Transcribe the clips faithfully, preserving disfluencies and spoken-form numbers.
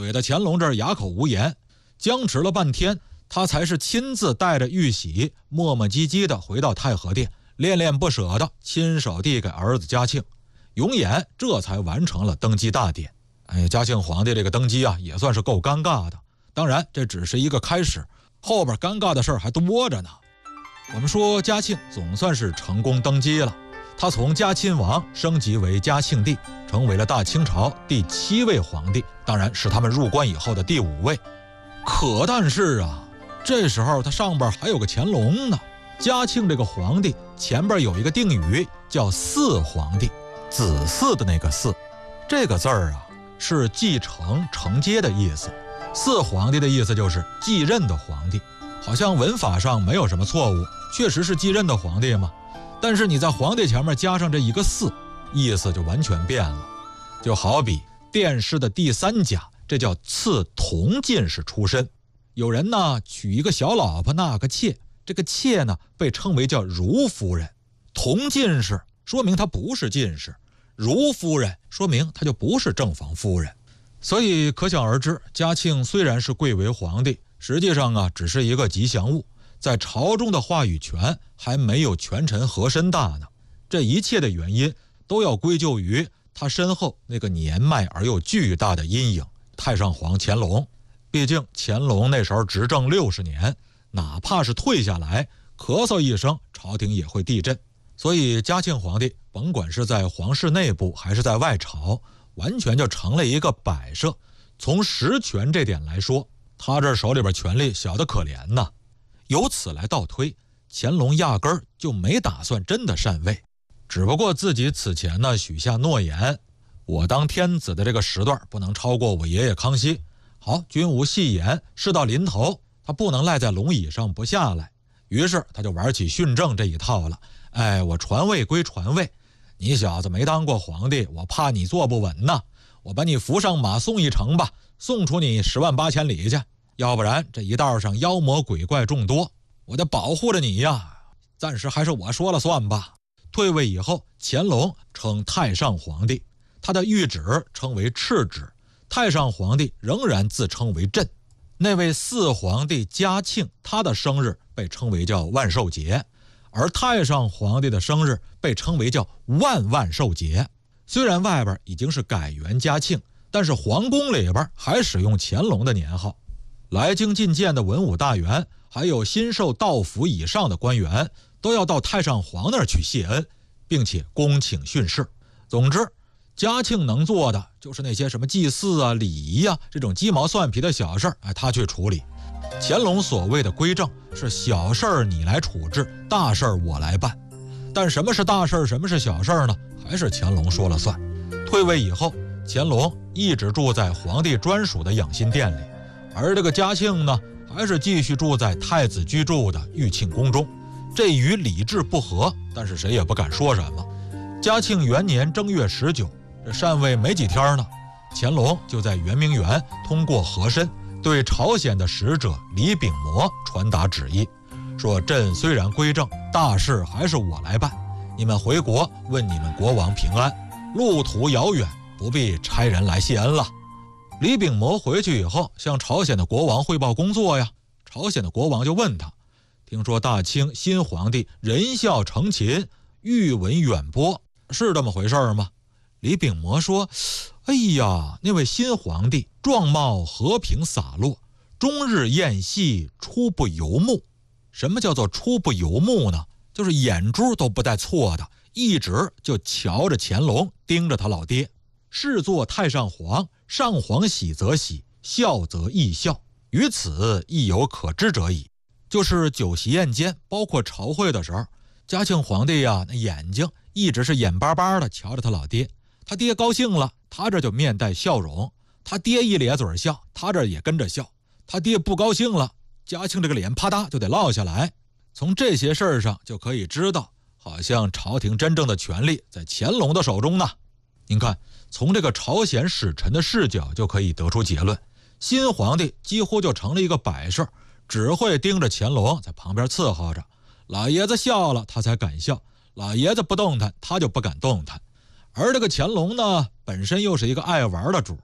怼得乾隆这儿哑口无言，僵持了半天，他才是亲自带着玉玺，磨磨唧唧地回到太和殿，恋恋不舍地亲手递给儿子嘉庆。永琰这才完成了登基大典。哎，嘉庆皇帝这个登基啊，也算是够尴尬的。当然，这只是一个开始，后边尴尬的事儿还多着呢。我们说嘉庆总算是成功登基了，他从嘉亲王升级为嘉庆帝，成为了大清朝第七位皇帝，当然是他们入关以后的第五位。可但是啊，这时候他上边还有个乾隆呢。嘉庆这个皇帝前边有一个定语叫嗣皇帝，子嗣的那个嗣，这个字儿啊是继承承接的意思。嗣皇帝的意思就是继任的皇帝，好像文法上没有什么错误，确实是继任的皇帝嘛。但是你在皇帝前面加上这一个嗣，意思就完全变了。就好比殿试的第三甲，这叫赐同进士出身。有人呢娶一个小老婆纳个妾，这个妾呢被称为叫如夫人。同进士说明她不是进士，如夫人说明她就不是正房夫人。所以可想而知，嘉庆虽然是贵为皇帝，实际上啊只是一个吉祥物，在朝中的话语权还没有权臣和珅大呢。这一切的原因都要归咎于他身后那个年迈而又巨大的阴影——太上皇乾隆。毕竟乾隆那时候执政六十年，哪怕是退下来咳嗽一声，朝廷也会地震。所以嘉庆皇帝甭管是在皇室内部还是在外朝，完全就成了一个摆设。从实权这点来说，他这手里边权力小得可怜呐。由此来倒推，乾隆压根儿就没打算真的禅位，只不过自己此前呢许下诺言，我当天子的这个时段不能超过我爷爷康熙。好，君无戏言，事到临头，他不能赖在龙椅上不下来，于是他就玩起训政这一套了。哎，我传位归传位，你小子没当过皇帝，我怕你坐不稳呐，我把你扶上马送一程吧，送出你十万八千里去，要不然这一道上妖魔鬼怪众多，我得保护着你呀。暂时还是我说了算吧。退位以后，乾隆称太上皇帝，他的御旨称为敕旨，太上皇帝仍然自称为朕。那位嗣皇帝嘉庆，他的生日被称为叫万寿节，而太上皇帝的生日被称为叫万万寿节。虽然外边已经是改元嘉庆，但是皇宫里边还使用乾隆的年号。来京觐见的文武大员，还有新授道府以上的官员，都要到太上皇那儿去谢恩，并且恭请训示。总之，嘉庆能做的就是那些什么祭祀啊、礼仪啊这种鸡毛蒜皮的小事儿，哎，他去处理。乾隆所谓的规正是小事儿你来处置，大事儿我来办。但什么是大事儿，什么是小事儿呢？还是乾隆说了算。退位以后，乾隆一直住在皇帝专属的养心殿里，而这个嘉庆呢，还是继续住在太子居住的裕庆宫中。这与礼制不合，但是谁也不敢说什么。嘉庆元年正月十九，这禅位没几天呢，乾隆就在圆明园通过和珅对朝鲜的使者李秉模传达旨意，说朕虽然归正，大事还是我来办，你们回国问你们国王平安，路途遥远，不必差人来谢恩了。李秉模回去以后向朝鲜的国王汇报工作呀，朝鲜的国王就问他，听说大清新皇帝仁孝承勤，御文远播，是这么回事吗？李秉模说，哎呀，那位新皇帝状貌和平洒落，终日宴戏，出不游目。什么叫做出不游目呢？就是眼珠都不带错的，一直就瞧着乾隆，盯着他老爹。是作太上皇，上皇喜则喜，笑则亦笑，于此亦有可知者矣。就是酒席宴间，包括朝会的时候，嘉庆皇帝呀、啊，那眼睛一直是眼巴巴的瞧着他老爹。他爹高兴了，他这就面带笑容；他爹一咧嘴笑，他这也跟着笑；他爹不高兴了，嘉庆这个脸啪嗒就得落下来。从这些事儿上就可以知道，好像朝廷真正的权力在乾隆的手中呢。您看，从这个朝鲜使臣的视角就可以得出结论，新皇帝几乎就成了一个摆设，只会盯着乾隆在旁边伺候着。老爷子笑了，他才敢笑；老爷子不动弹，他就不敢动弹。而这个乾隆呢，本身又是一个爱玩的主，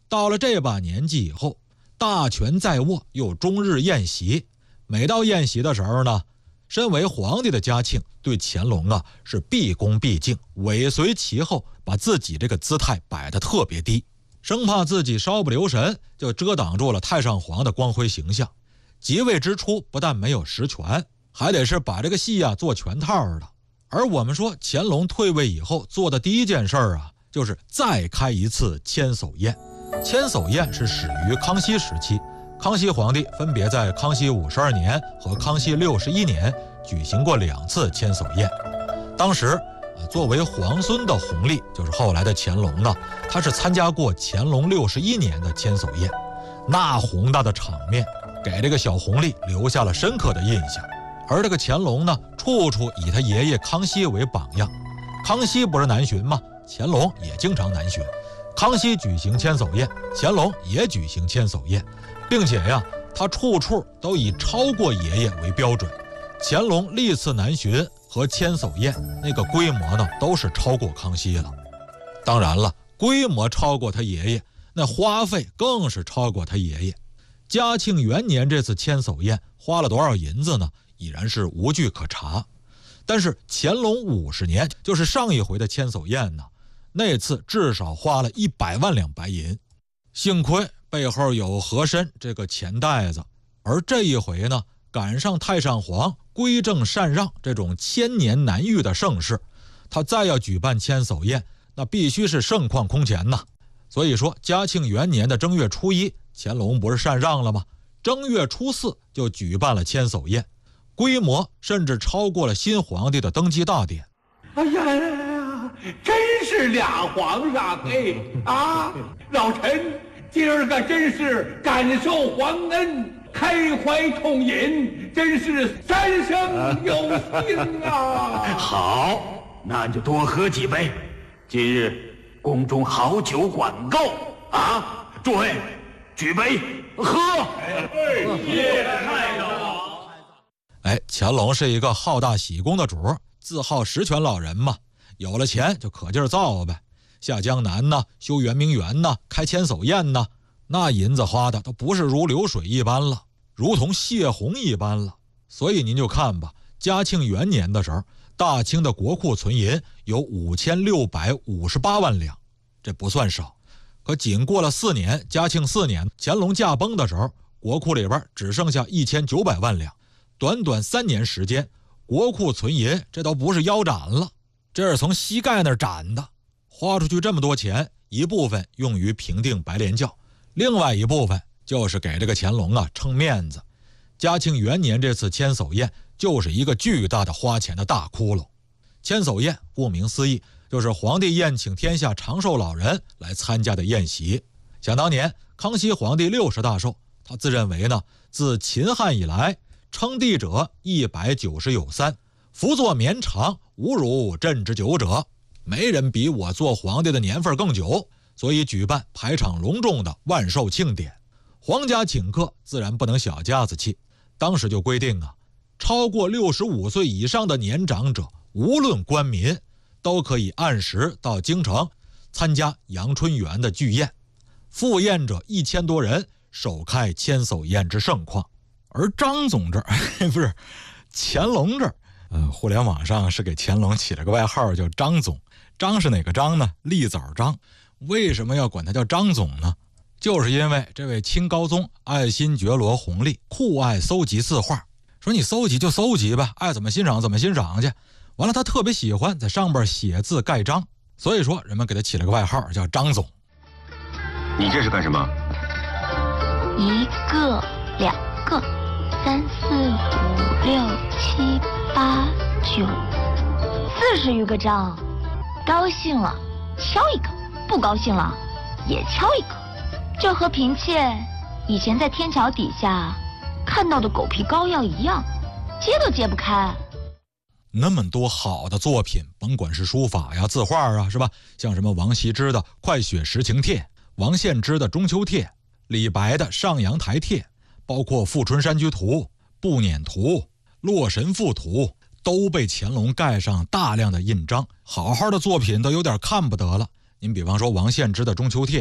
到了这把年纪以后，大权在握，又终日宴席。每到宴席的时候呢，身为皇帝的嘉庆对乾隆啊是毕恭毕敬，尾随其后，把自己这个姿态摆得特别低，生怕自己稍不留神就遮挡住了太上皇的光辉形象。即位之初不但没有实权，还得是把这个戏啊做全套的。而我们说乾隆退位以后做的第一件事啊，就是再开一次千叟宴。千叟宴是始于康熙时期，康熙皇帝分别在康熙五十二年和康熙六十一年举行过两次千叟宴。当时作为皇孙的弘历，就是后来的乾隆呢，他是参加过乾隆六十一年的千叟宴，那宏大的场面给这个小弘历留下了深刻的印象。而这个乾隆呢，处处以他爷爷康熙为榜样。康熙不是南巡吗？乾隆也经常南巡。康熙举行千叟宴，乾隆也举行千叟宴，并且呀，他处处都以超过爷爷为标准。乾隆历次南巡和千叟宴那个规模呢，都是超过康熙了。当然了，规模超过他爷爷，那花费更是超过他爷爷。嘉庆元年这次千叟宴花了多少银子呢？已然是无据可查。但是乾隆五十年，就是上一回的千叟宴呢，那次至少花了一百万两白银。幸亏背后有和珅这个钱袋子，而这一回呢，赶上太上皇归正禅让这种千年难遇的盛世，他再要举办千叟宴，那必须是盛况空前呐。所以说嘉庆元年的正月初一，乾隆不是禅让了吗？正月初四就举办了千叟宴，规模甚至超过了新皇帝的登基大典。 哎呀呀呀，真是俩皇上哎啊！老臣今儿个真是感受皇恩，开怀痛饮，真是三生有幸啊！ 好，那就多喝几杯。今日宫中好酒管够啊！诸位，举杯喝！ 谢太上。 哎，乾隆是一个好大喜功的主，自号十全老人嘛，有了钱就可劲儿造呗，下江南呢，修圆明园呢，开千叟宴呢，那银子花的都不是如流水一般了，如同泄洪一般了。所以您就看吧，嘉庆元年的时候，大清的国库存银有五千六百五十八万两，这不算少。可仅过了四年，嘉庆四年，乾隆驾崩的时候，国库里边只剩下一千九百万两。短短三年时间，国库存银这都不是腰斩了，这是从膝盖那儿斩的。花出去这么多钱，一部分用于平定白莲教，另外一部分就是给这个乾隆啊撑面子。嘉庆元年这次千叟宴就是一个巨大的花钱的大窟窿。千叟宴顾名思义，就是皇帝宴请天下长寿老人来参加的宴席。想当年康熙皇帝六十大寿，他自认为呢，自秦汉以来，称帝者一百九十有三，福作绵长，无如朕之久者。没人比我做皇帝的年份更久，所以举办排场隆重的万寿庆典。皇家请客自然不能小家子气，当时就规定啊，超过六十五岁以上的年长者，无论官民，都可以按时到京城参加阳春园的聚宴，赴宴者一千多人，首开千叟宴之盛况。而张总这儿不是乾隆这儿，呃，互联网上是给乾隆起了个外号叫张总。张是哪个张呢？立枣张。为什么要管他叫张总呢？就是因为这位清高宗爱新觉罗弘历酷爱搜集字画，说你搜集就搜集呗，爱怎么欣赏怎么欣赏去。完了，他特别喜欢在上边写字盖章，所以说人们给他起了个外号叫张总。 你这是干什么？ 一个，两个，三四五六七八九，四十余个章。高兴了敲一个，不高兴了也敲一个。这和嫔妾以前在天桥底下看到的狗皮膏药一样，揭都揭不开。 那么多好的作品，甭管是书法呀、字画啊，是吧？像什么王羲之的《快雪时晴帖》，王献之的《中秋帖》，李白的《上阳台帖》，包括《富春山居图》、《步辇图》、《洛神赋图》，都被乾隆盖上大量的印章，好好的作品都有点看不得了。您比方说王献之的《中秋帖》，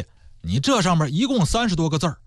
你这上面一共三十多个字儿，